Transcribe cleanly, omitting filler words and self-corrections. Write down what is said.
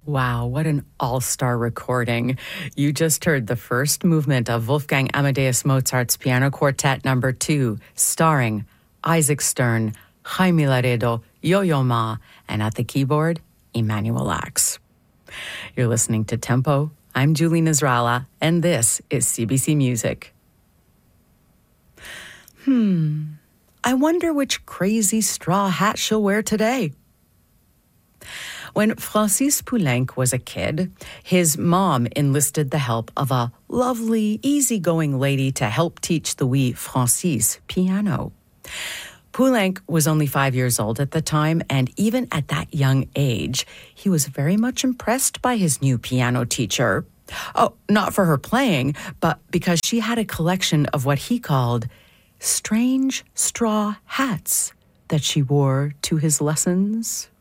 Wow, what an all-star recording. You just heard the first movement of Wolfgang Amadeus Mozart's Piano Quartet No. 2, starring Isaac Stern, Jaime Laredo, Yo-Yo Ma, and at the keyboard, Emanuel Ax. You're listening to Tempo. I'm Julie Nasrallah, and this is CBC Music. I wonder which crazy straw hat she'll wear today. When Francis Poulenc was a kid, his mom enlisted the help of a lovely, easygoing lady to help teach the wee Francis piano. Poulenc was only 5 years old at the time, and even at that young age, he was very much impressed by his new piano teacher. Oh, not for her playing, but because she had a collection of what he called strange straw hats that she wore to his lessons.